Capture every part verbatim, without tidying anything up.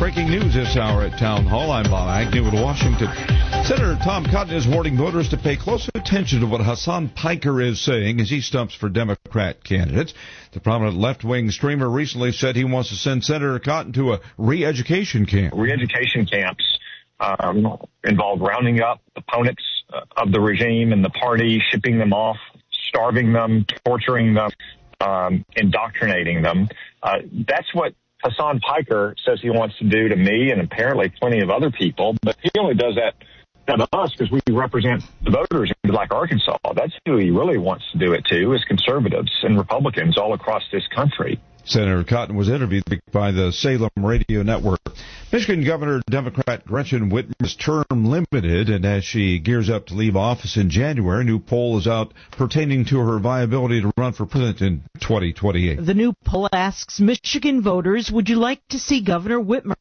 Breaking news this hour at Town Hall. I'm Bob Agnew in Washington. Senator Tom Cotton is warning voters to pay close attention to what Hassan Piker is saying as he stumps for Democrat candidates. The prominent left-wing streamer recently said he wants to send Senator Cotton to a re-education camp. Re-education camps um, involve rounding up opponents uh, of the regime and the party, shipping them off, starving them, torturing them, um, indoctrinating them. Uh, that's what Hassan Piker says he wants to do to me and apparently plenty of other people, but he only does that to us because we represent the voters in like Arkansas. That's who he really wants to do it to, is conservatives and Republicans all across this country. Senator Cotton was interviewed by the Salem Radio Network. Michigan Governor Democrat Gretchen Whitmer's term limited, and as she gears up to leave office in January, a new poll is out pertaining to her viability to run for president in twenty twenty-eight. The new poll asks Michigan voters, would you like to see Governor Whitmer?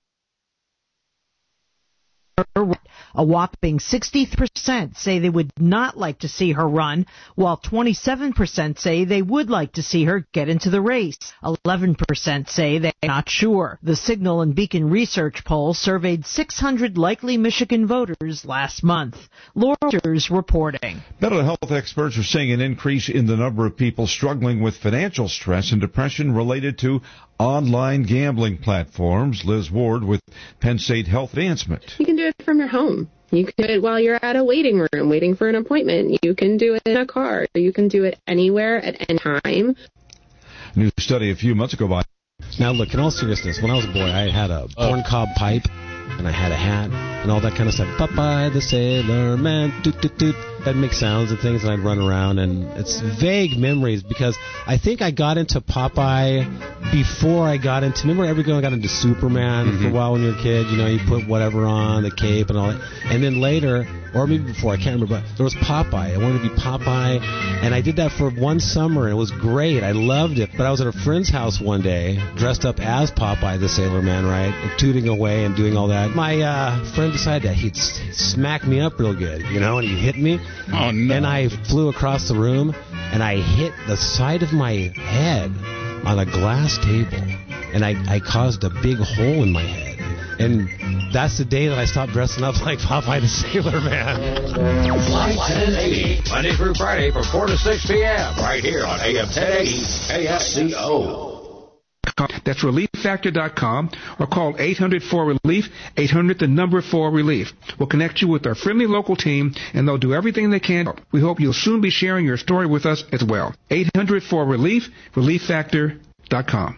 A whopping sixty percent say they would not like to see her run, while twenty-seven percent say they would like to see her get into the race. eleven percent say they're not sure. The Signal and Beacon Research poll surveyed six hundred likely Michigan voters last month. Reuters reporting. Mental health experts are seeing an increase in the number of people struggling with financial stress and depression related to online gambling platforms. Liz Ward with Penn State Health Advancement. You can do it from your home. You can do it while you're at a waiting room, waiting for an appointment. You can do it in a car. You can do it anywhere at any time. A new study a few months ago by... Now, look, in all seriousness, when I was a boy, I had a corn cob pipe, and I had a hat, and all that kind of stuff. Popeye the Sailor Man, doot, doot, doot. I'd make sounds and things, and I'd run around, and it's vague memories, because I think I got into Popeye before I got into, remember everyone got into Superman mm-hmm. for a while when you were a kid, you know, you put whatever on, the cape and all that, and then later, or maybe before, I can't remember, but there was Popeye. I wanted to be Popeye, and I did that for one summer, and it was great. I loved it, but I was at a friend's house one day, dressed up as Popeye the Sailor Man, right, and tooting away and doing all that. My uh, friend decided that he'd smack me up real good, you know, and he hit me. Oh, no. And I flew across the room, and I hit the side of my head on a glass table, and I, I caused a big hole in my head. And that's the day that I stopped dressing up like Popeye the Sailor Man. Flight ten eighty, Monday through Friday from four to six p.m. right here on A M ten eighty K F C O. That's relief factor dot com, or call eight hundred four relief, eight hundred the number four relief. We'll connect you with our friendly local team, and they'll do everything they can. We hope you'll soon be sharing your story with us as well. eight hundred four relief, relief factor dot com.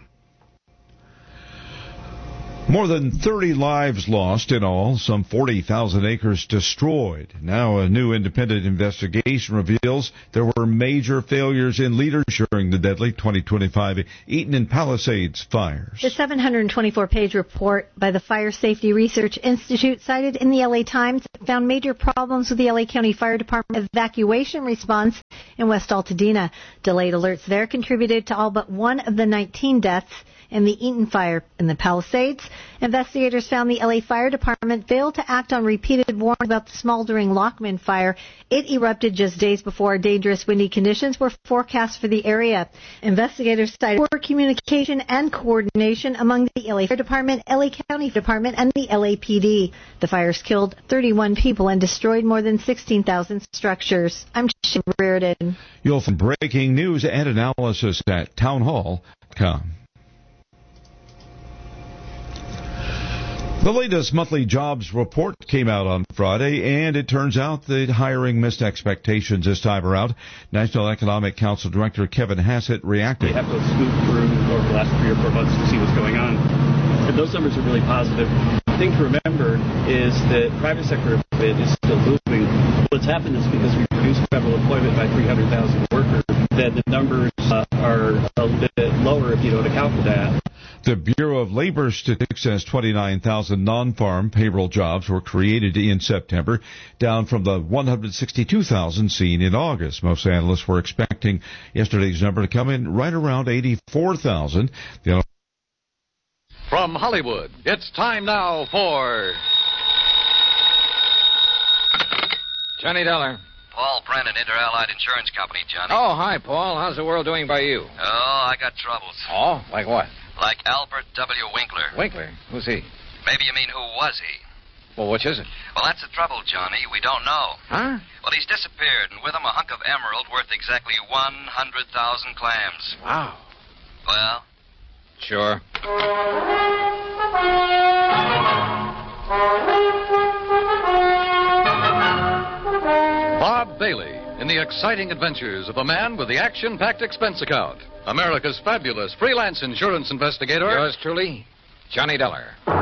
More than thirty lives lost in all, some forty thousand acres destroyed. Now a new independent investigation reveals there were major failures in leadership during the deadly twenty twenty-five Eaton and Palisades fires. The seven hundred twenty-four page report by the Fire Safety Research Institute cited in the L A Times found major problems with the L A County Fire Department evacuation response in West Altadena. Delayed alerts there contributed to all but one of the nineteen deaths in the Eaton fire. In the Palisades, investigators found the L A Fire Department failed to act on repeated warnings about the smoldering Lockman fire. It erupted just days before dangerous windy conditions were forecast for the area. Investigators cited poor communication and coordination among the L A Fire Department, L A County Department, and the L A P D. The fires killed thirty-one people and destroyed more than sixteen thousand structures. I'm Shannon Reardon. You'll find breaking news and analysis at town hall dot com. The latest monthly jobs report came out on Friday, and it turns out that hiring missed expectations this time around. National Economic Council Director Kevin Hassett reacted. We have to scoop through over the last three or four months to see what's going on. And those numbers are really positive. The thing to remember is that private sector employment is still moving. What's happened is because we reduced federal employment by three hundred thousand workers, that the numbers uh, are a little bit lower if you don't account for that. The Bureau of Labor Statistics says twenty-nine thousand non-farm payroll jobs were created in September, down from the one hundred sixty-two thousand seen in August. Most analysts were expecting yesterday's number to come in right around eighty-four thousand. The From Hollywood, it's time now for Johnny Dollar. Paul Brennan, Inter-Allied Insurance Company, Johnny. Oh, hi, Paul. How's the world doing by you? Oh, I got troubles. Oh, like what? Like Albert W. Winkler. Winkler? Who's he? Maybe you mean who was he? Well, which is it? Well, that's the trouble, Johnny. We don't know. Huh? Well, he's disappeared, and with him a hunk of emerald worth exactly one hundred thousand clams. Wow. Well? Sure. Bob Bailey in the exciting adventures of a man with the action-packed expense account. America's fabulous freelance insurance investigator. Yours truly, Johnny Dollar.